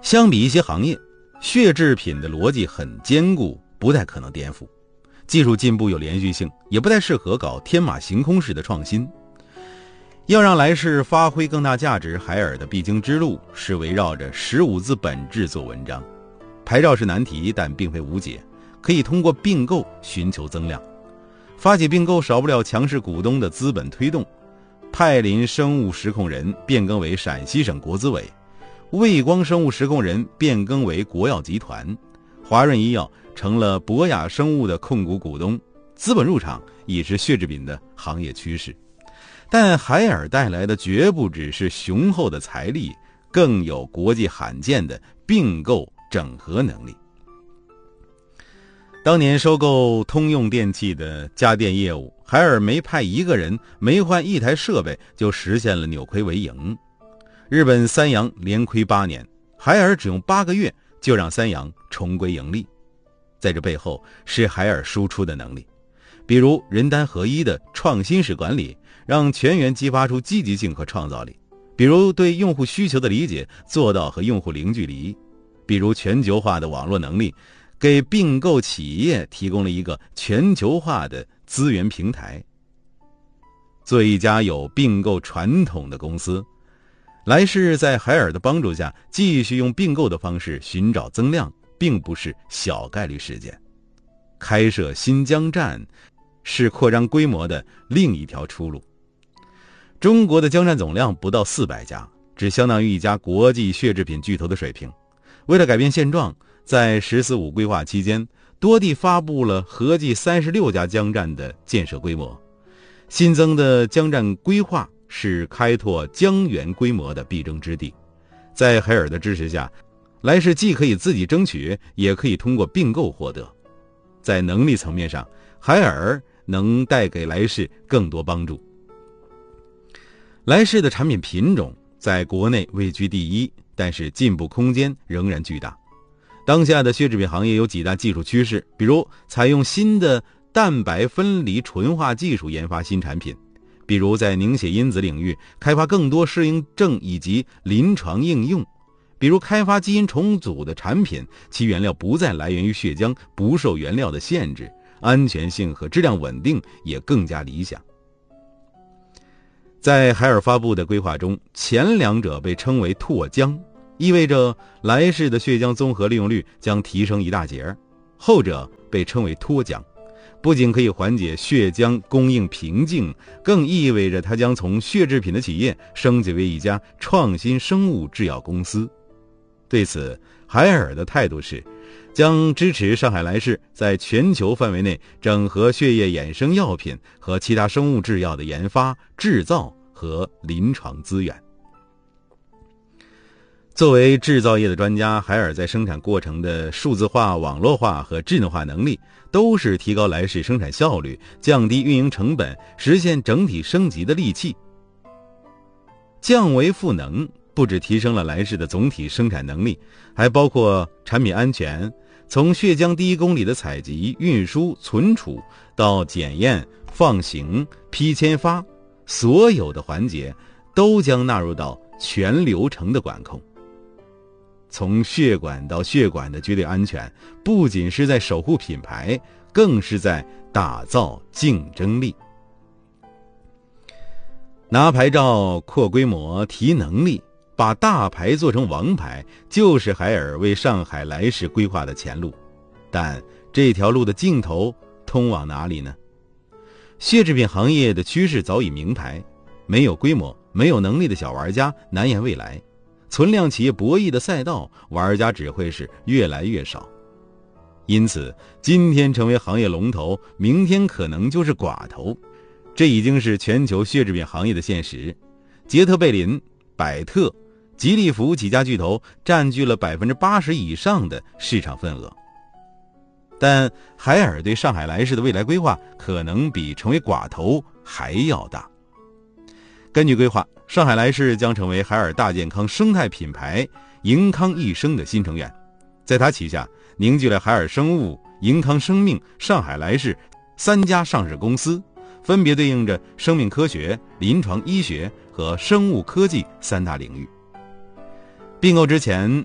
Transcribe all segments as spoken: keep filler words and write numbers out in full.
相比一些行业，血制品的逻辑很坚固，不太可能颠覆。技术进步有连续性，也不太适合搞天马行空式的创新。要让来世发挥更大价值，海尔的必经之路是围绕着十五字本质做文章。牌照是难题，但并非无解，可以通过并购寻求增量。发起并购少不了强势股东的资本推动，派林生物实控人变更为陕西省国资委，卫光生物实控人变更为国药集团，华润医药成了博雅生物的控股股东，资本入场已是血制品的行业趋势。但海尔带来的绝不只是雄厚的财力，更有国际罕见的并购整合能力。当年收购通用电气的家电业务，海尔没派一个人，没换一台设备，就实现了扭亏为盈。日本三洋连亏八年，海尔只用八个月就让三洋重归盈利。在这背后是海尔输出的能力，比如人单合一的创新式管理，让全员激发出积极性和创造力；比如对用户需求的理解，做到和用户零距离；比如全球化的网络能力，给并购企业提供了一个全球化的资源平台。作为一家有并购传统的公司，来世在海尔的帮助下继续用并购的方式寻找增量，并不是小概率事件。开设新疆站是扩张规模的另一条出路。中国的疆站总量不到四百家，只相当于一家国际血制品巨头的水平。为了改变现状，在十四五规划期间，多地发布了合计三十六家疆站的建设规模。新增的疆站规划是开拓疆园规模的必争之地。在海尔的支持下，来世既可以自己争取，也可以通过并购获得。在能力层面上，海尔能带给来世更多帮助。来世的产品品种在国内位居第一，但是进步空间仍然巨大。当下的血制品行业有几大技术趋势，比如采用新的蛋白分离纯化技术研发新产品，比如在凝血因子领域开发更多适应症以及临床应用，比如开发基因重组的产品，其原料不再来源于血浆，不受原料的限制，安全性和质量稳定也更加理想。在海尔发布的规划中，前两者被称为拓浆，意味着来世的血浆综合利用率将提升一大截，后者被称为脱浆，不仅可以缓解血浆供应瓶颈，更意味着它将从血制品的企业升级为一家创新生物制药公司。对此，海尔的态度是将支持上海来世在全球范围内整合血液衍生药品和其他生物制药的研发、制造和临床资源。作为制造业的专家，海尔在生产过程的数字化、网络化和智能化能力，都是提高来世生产效率、降低运营成本、实现整体升级的利器。降维赋能不只提升了来世的总体生产能力，还包括产品安全，从血浆第一公里的采集、运输、存储到检验、放行、批签发，所有的环节都将纳入到全流程的管控。从血管到血管的绝对安全，不仅是在守护品牌，更是在打造竞争力。拿牌照、扩规模、提能力，把大牌做成王牌，就是海尔为上海来世规划的前路。但这条路的尽头通往哪里呢？血制品行业的趋势早已明牌，没有规模、没有能力的小玩家难言未来。存量企业博弈的赛道，玩家只会是越来越少。因此，今天成为行业龙头，明天可能就是寡头，这已经是全球血制品行业的现实。杰特贝林、百特、吉利福几家巨头占据了百分之八十以上的市场份额。但海尔对上海来世的未来规划，可能比成为寡头还要大。根据规划，上海来世将成为海尔大健康生态品牌盈康益生的新成员，在它旗下凝聚了海尔生物、盈康生命、上海来世三家上市公司，分别对应着生命科学、临床医学和生物科技三大领域。并购之前，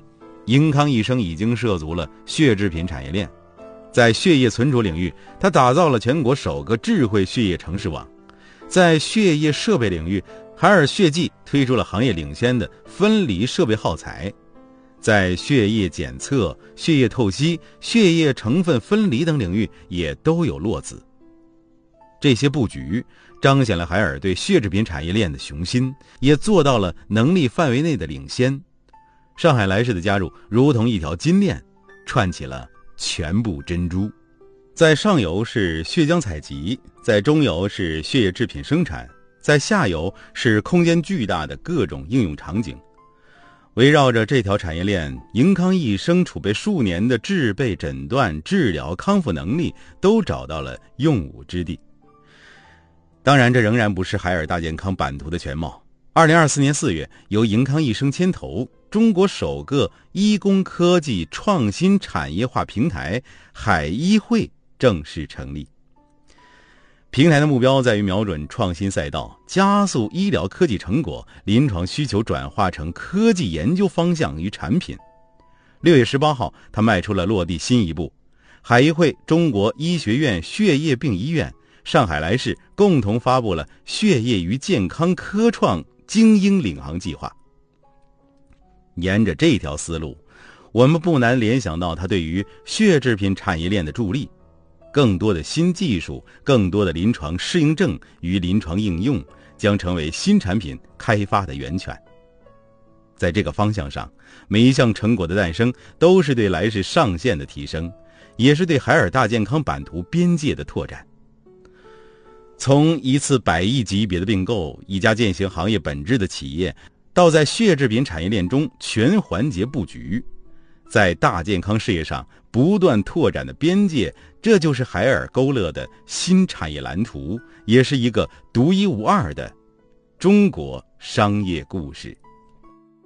盈康益生已经涉足了血制品产业链。在血液存储领域，它打造了全国首个智慧血液城市网；在血液设备领域，海尔血迹推出了行业领先的分离设备耗材；在血液检测、血液透析、血液成分分离等领域也都有落子。这些布局彰显了海尔对血制品产业链的雄心，也做到了能力范围内的领先。上海莱士的加入如同一条金链，串起了全部珍珠。在上游是血浆采集，在中游是血液制品生产，在下游是空间巨大的各种应用场景。围绕着这条产业链，盈康益生储备数年的制备、诊断、治疗、康复能力都找到了用武之地。当然，这仍然不是海尔大健康版图的全貌。二零二四年四月，由盈康益生牵头，中国首个医工科技创新产业化平台海医会正式成立。平台的目标在于瞄准创新赛道，加速医疗科技成果临床需求转化成科技研究方向与产品。六月十八号，他迈出了落地新一步。海医会、中国医学院血液病医院、上海莱士共同发布了血液与健康科创精英领航计划。沿着这条思路，我们不难联想到它对于血制品产业链的助力。更多的新技术，更多的临床适应症与临床应用将成为新产品开发的源泉。在这个方向上，每一项成果的诞生都是对莱士上限的提升，也是对海尔大健康版图边界的拓展。从一次百亿级别的并购，一家践行行业本质的企业，到在血制品产业链中全环节布局，在大健康事业上不断拓展的边界，这就是海尔勾勒的新产业蓝图，也是一个独一无二的中国商业故事。